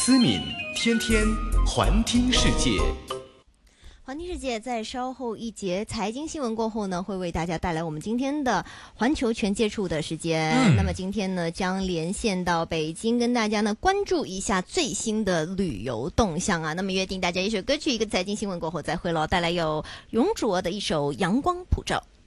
思敏天天环听世界。 环听世界在稍后一节财经新闻过后呢，会为大家带来我们今天的环球全接触的时间。那么今天呢，将连线到北京，跟大家呢关注一下最新的旅游动向啊。那么约定大家一首歌曲，一个财经新闻过后再会喽，带来有容祖儿的一首《阳光普照》。